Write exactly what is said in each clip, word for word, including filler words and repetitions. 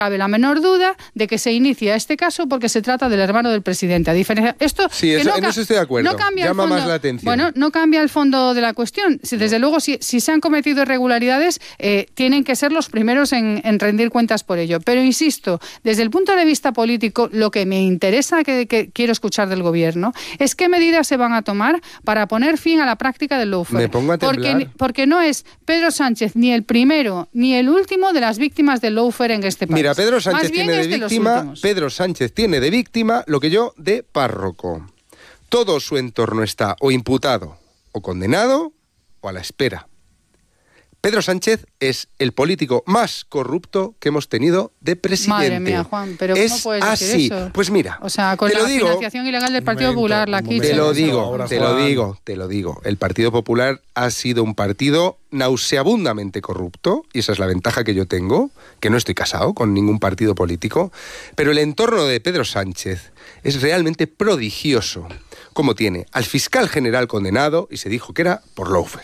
cabe la menor duda de que se inicia este caso porque se trata del hermano del presidente. A diferencia, esto sí, eso, no, en eso estoy de acuerdo. No cambia Llama el fondo, más la atención. Bueno, no cambia el fondo de la cuestión. Si, desde luego, si, si se han cometido irregularidades, eh, tienen que ser los primeros en, en rendir cuentas por ello. Pero insisto, desde el punto de vista político, lo que me interesa que, que quiero escuchar del gobierno es qué medidas se van a tomar para poner fin a la práctica del lawfare. Me pongo a temblar. Porque, porque no es Pedro Sánchez ni el primero ni el último de las víctimas del lawfare en este país. Mira, Pedro Sánchez Más bien tiene de de víctima, Pedro Sánchez tiene de víctima lo que yo de párroco. Todo su entorno está o imputado, o condenado, o a la espera. Pedro Sánchez es el político más corrupto que hemos tenido de presidente. Madre mía, Juan, pero ¿cómo es puedes decir así. eso? Pues mira, o sea, con te la lo digo, financiación ilegal del Partido momento, Popular, la momento. Te lo quiche. digo, Ahora, te lo Juan. digo, te lo digo. El Partido Popular ha sido un partido nauseabundamente corrupto, y esa es la ventaja que yo tengo, que no estoy casado con ningún partido político, pero el entorno de Pedro Sánchez es realmente prodigioso. Como tiene al fiscal general condenado, y se dijo que era por lawfare,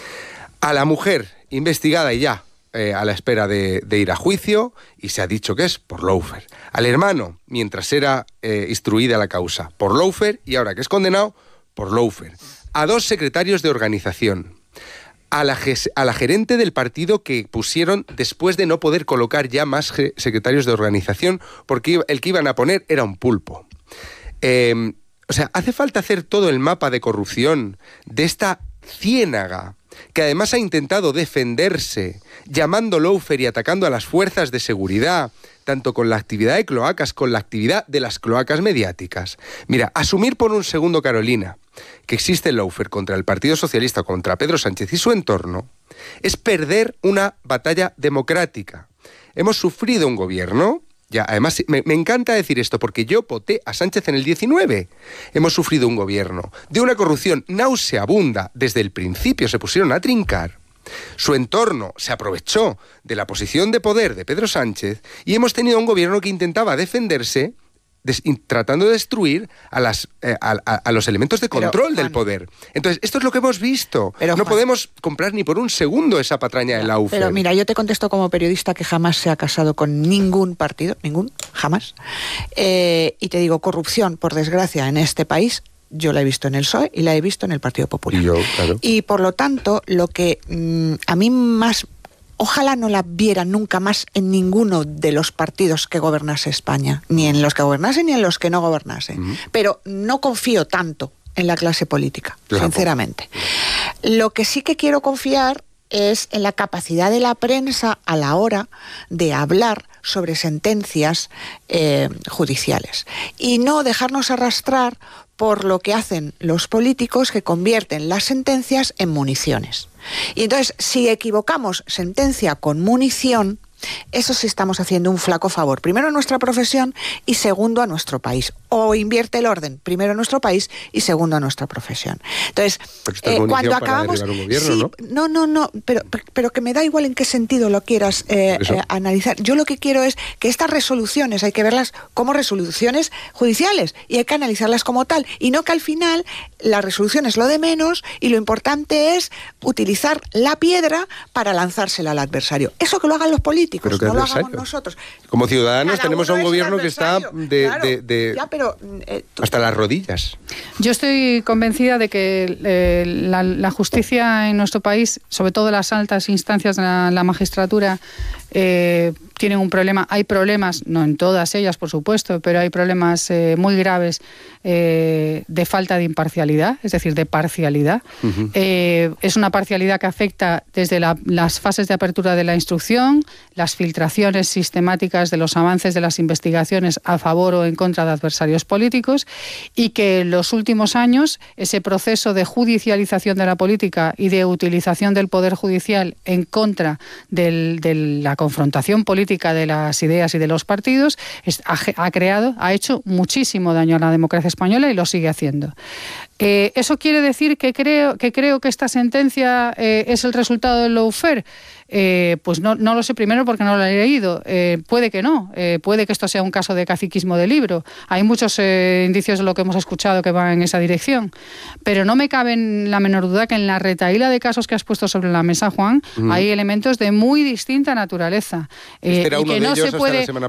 a la mujer investigada y ya eh, a la espera de, de ir a juicio, y se ha dicho que es por lawfare, al hermano, mientras era eh, instruida la causa, por lawfare, y ahora que es condenado, por lawfare, a dos secretarios de organización, a la, a la gerente del partido que pusieron después de no poder colocar ya más secretarios de organización, porque el que iban a poner era un pulpo. Eh, o sea, hace falta hacer todo el mapa de corrupción de esta ciénaga, que además ha intentado defenderse llamando lawfare y atacando a las fuerzas de seguridad, tanto con la actividad de cloacas, con la actividad de las cloacas mediáticas. Mira, asumir por un segundo, Carolina, que existe el lawfare contra el Partido Socialista, contra Pedro Sánchez y su entorno, es perder una batalla democrática. Hemos sufrido un gobierno... Ya, además, me, me encanta decir esto porque yo voté a Sánchez en el diecinueve. Hemos sufrido un gobierno de una corrupción nauseabunda. Desde el principio se pusieron a trincar. Su entorno se aprovechó de la posición de poder de Pedro Sánchez y hemos tenido un gobierno que intentaba defenderse Des, tratando de destruir a, las, eh, a, a, a los elementos de control pero, del Juan, poder. Entonces, esto es lo que hemos visto. Pero, no Juan, podemos comprar ni por un segundo esa patraña del lawfare. Pero mira, yo te contesto como periodista que jamás se ha casado con ningún partido, ningún, jamás. Eh, y te digo, corrupción, por desgracia, en este país, yo la he visto en el P S O E y la he visto en el Partido Popular. Y, yo, claro. y por lo tanto, lo que mmm, a mí más... Ojalá no la viera nunca más en ninguno de los partidos que gobernase España, ni en los que gobernase ni en los que no gobernase. Uh-huh. Pero no confío tanto en la clase política, claro, sinceramente. Lo que sí que quiero confiar es en la capacidad de la prensa a la hora de hablar sobre sentencias eh, judiciales y no dejarnos arrastrar por lo que hacen los políticos, que convierten las sentencias en municiones. Y entonces, si equivocamos sentencia con munición, eso sí estamos haciendo un flaco favor, primero a nuestra profesión y segundo a nuestro país. O invierte el orden, primero a nuestro país y segundo a nuestra profesión. Entonces, eh, cuando acabamos... Un gobierno, sí, ¿no? no, no, no, pero, pero que me da igual en qué sentido lo quieras eh, eh, analizar. Yo lo que quiero es que estas resoluciones hay que verlas como resoluciones judiciales y hay que analizarlas como tal. Y no que al final la resolución es lo de menos y lo importante es utilizar la piedra para lanzársela al adversario. Eso que lo hagan los políticos, no lo hagamos nosotros. Como ciudadanos Cada tenemos a un gobierno que está de, claro, de, de ya, pero, eh, tú... hasta las rodillas. Yo estoy convencida de que eh, la, la justicia en nuestro país, sobre todo las altas instancias de la, la magistratura, eh, tienen un problema. Hay problemas, no en todas ellas, por supuesto, pero hay problemas eh, muy graves eh, de falta de imparcialidad, es decir, de parcialidad. Uh-huh. Eh, es una parcialidad que afecta desde la, las fases de apertura de la instrucción, las filtraciones sistemáticas de los avances de las investigaciones a favor o en contra de adversarios políticos, y que en los últimos años ese proceso de judicialización de la política y de utilización del poder judicial en contra del, de la confrontación política de las ideas y de los partidos es, ha, ha creado, ha hecho muchísimo daño a la democracia española y lo sigue haciendo. Eh, ¿Eso quiere decir que creo que, creo que esta sentencia eh, es el resultado del lawfare? Eh, pues no, no lo sé, primero porque no lo he leído. Eh, puede que no, eh, puede que esto sea un caso de caciquismo de libro. Hay muchos eh, indicios de lo que hemos escuchado que van en esa dirección. Pero no me cabe la menor duda que en la retahíla de casos que has puesto sobre la mesa, Juan, mm. hay elementos de muy distinta naturaleza. Eh, este era uno y que de no ellos se puede, hasta la semana